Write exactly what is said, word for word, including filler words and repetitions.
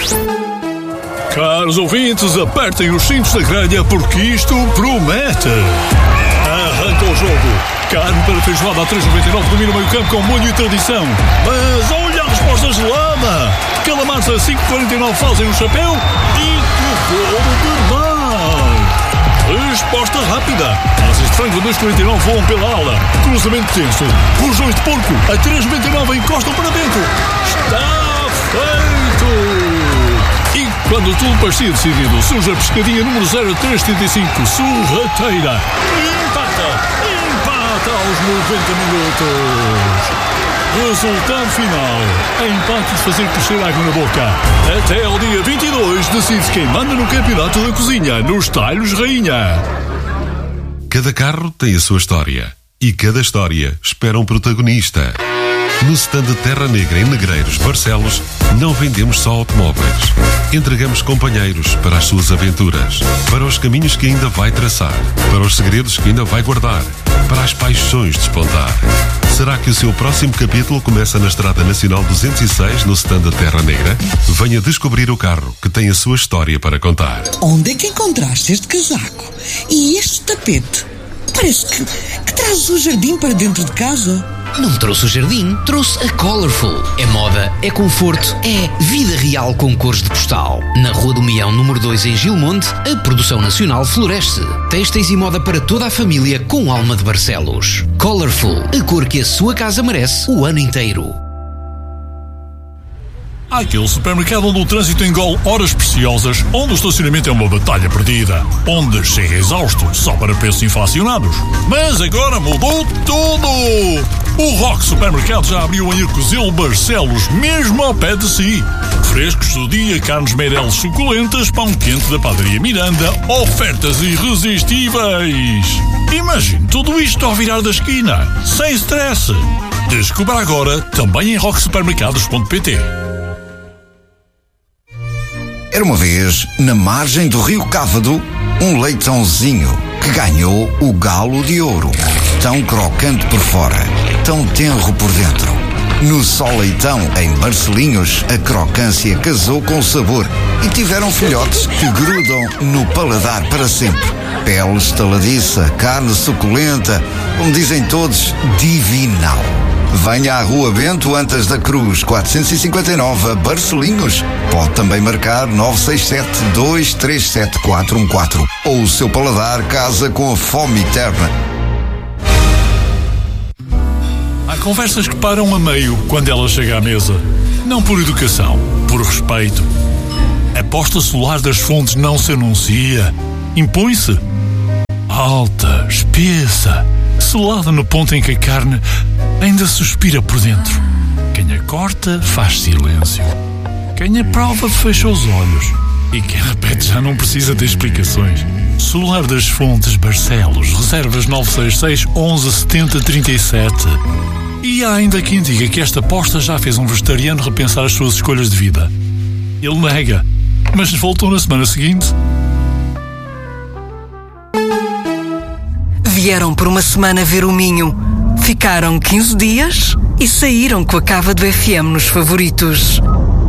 Caros ouvintes, apertem os cintos da grelha porque isto promete. Arranca o jogo. Carne para feijoada a três reais e noventa e nove domina o meio campo com molho e tradição. Mas olha a resposta gelada. Calamares a cinco reais e quarenta e nove fazem um chapéu e tudo de mar. Resposta rápida. Asas de frango a dois reais e quarenta e nove voam pela ala. Cruzamento tenso. Rojões de porco a três reais e noventa e nove encostam para dentro. Está feito. E quando tudo parecia decidido, surge a pescadinha número zero três setenta e cinco, sorrateira. Empata, empata aos noventa minutos. Resultado final, empate de fazer crescer água na boca. Até ao dia vinte e dois decide-se quem manda no campeonato da cozinha, nos talhos rainha. Cada carro tem a sua história e cada história espera um protagonista. No stand Terra Negra em Negreiros, Barcelos, não vendemos só automóveis. Entregamos companheiros para as suas aventuras, para os caminhos que ainda vai traçar, para os segredos que ainda vai guardar, para as paixões despontar. Será que o seu próximo capítulo começa na Estrada Nacional duzentos e seis, no stand Terra Negra? Venha descobrir o carro que tem a sua história para contar. Onde é que encontraste este casaco? E este tapete? Parece que, que trazes o jardim para dentro de casa. Não trouxe o jardim, trouxe a Colorful. É moda, é conforto, é vida real com cores de postal. Na Rua do Mião, número dois, em Gilmonte, a produção nacional floresce. Têxteis e moda para toda a família com alma de Barcelos. Colorful, a cor que a sua casa merece o ano inteiro. Há aquele supermercado onde o trânsito engole horas preciosas, onde o estacionamento é uma batalha perdida, onde chega exausto só para preços inflacionados. Mas agora mudou tudo! O Rock Supermercado já abriu em Arcozelo, Barcelos, mesmo ao pé de si. Frescos do dia, carnes Meireles suculentas, pão quente da Padaria Miranda, ofertas irresistíveis. Imagine tudo isto ao virar da esquina, sem stress. Descubra agora também em rock supermercados ponto pt. Era uma vez, na margem do rio Cávado, um leitãozinho que ganhou o galo de ouro. Tão crocante por fora, tão tenro por dentro. No Só Leitão, em Barcelinhos, a crocância casou com o sabor e tiveram filhotes que grudam no paladar para sempre. Pele estaladiça, carne suculenta, como dizem todos, divinal. Venha à Rua Bento Antas da Cruz, quatrocentos e cinquenta e nove, Barcelinhos. Pode também marcar nove seis sete, dois três sete, quatro um quatro. Ou o seu paladar casa com a fome eterna. Há conversas que param a meio quando ela chega à mesa. Não por educação, por respeito. A posta solar das fontes não se anuncia. Impõe-se. Alta, espessa, selada no ponto em que a carne ainda suspira por dentro. Quem a corta faz silêncio. Quem a prova fecha os olhos. E quem repete já não precisa de explicações. Solar das Fontes, Barcelos, reservas nove seis seis, onze setenta, trinta e sete. E há ainda quem diga que esta aposta já fez um vegetariano repensar as suas escolhas de vida. Ele nega, mas voltou na semana seguinte. Vieram por uma semana ver o Minho. Ficaram quinze dias e saíram com a cava do F M nos favoritos.